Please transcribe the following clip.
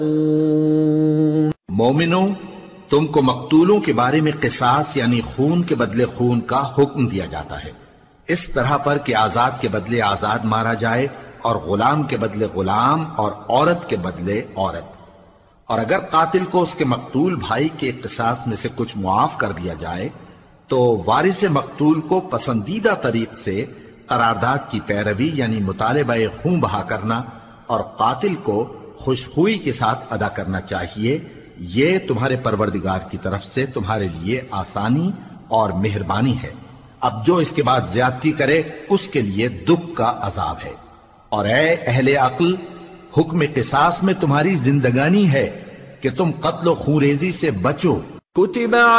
मोमिनो, तुमको मकतूलों के बारे में किसास यानी खून के बदले खून का हुक्म दिया जाता है, इस तरह पर कि आजाद के बदले आजाद मारा जाए और गुलाम के बदले गुलाम और औरत के बदले औरत। और अगर कातिल को उसके मकतूल भाई के किसास में से कुछ मुआफ कर दिया जाए तो वारिस मकतूल को पसंदीदा तरीक से करारदाद की पैरवी यानी मुतालिबा खून बहा करना और कातिल को खुशखुई के साथ अदा करना चाहिए। ये तुम्हारे परवरदिगार की तरफ से तुम्हारे लिए आसानी और मेहरबानी है। अब जो इसके बाद ज्यादती करे उसके लिए दुख का अजाब है। और ए अहले अक्ल, हुक्म किसास में तुम्हारी जिंदगानी है कि तुम कत्ल खूरेजी से बचो।